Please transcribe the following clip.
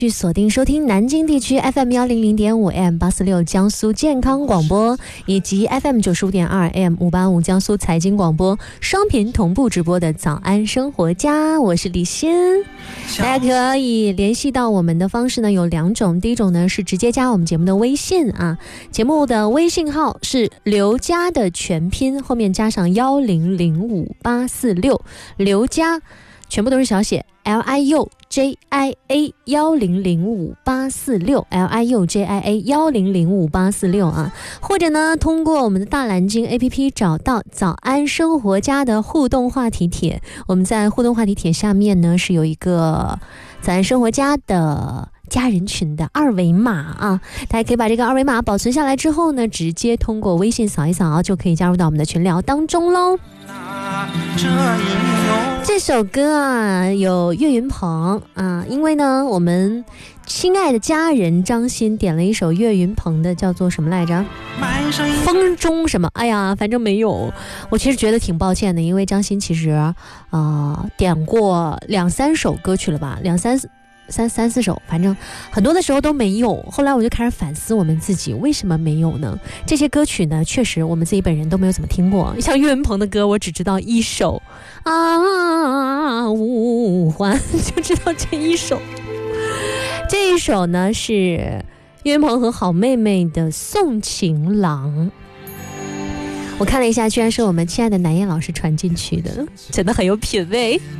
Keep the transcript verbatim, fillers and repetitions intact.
去锁定收听南京地区 F M 幺零零点五 A M 八四六江苏健康广播，以及 F M 九十五点二 A M 五八五江苏财经广播双频同步直播的早安生活家，我是李欣。大家可以联系到我们的方式呢有两种，第一种呢是直接加我们节目的微信啊，节目的微信号是刘佳的全拼，后面加上幺零零五八四六，刘佳全部都是小写 L I U J I A 幺零零五八四六 L I U J I A 幺零零五八四六啊，或者呢通过我们的大蓝鲸 A P P 找到早安生活家的互动话题帖，我们在互动话题帖下面呢是有一个早安生活家的家人群的二维码啊，大家可以把这个二维码保存下来之后呢，直接通过微信扫一扫就可以加入到我们的群聊当中喽。这首歌啊有岳云鹏啊，因为呢我们亲爱的家人张欣点了一首岳云鹏的叫做什么来着，风中什么，哎呀反正没有，我其实觉得挺抱歉的，因为张欣其实啊、呃、点过两三首歌曲了吧，两三三三四首，反正很多的时候都没有。后来我就开始反思我们自己为什么没有呢？这些歌曲呢确实我们自己本人都没有怎么听过，像岳云鹏的歌我只知道一首啊无欢，就知道这一首。这一首呢是岳云鹏和好妹妹的送情郎，我看了一下居然是我们亲爱的南燕老师传进去的，真的很有品味。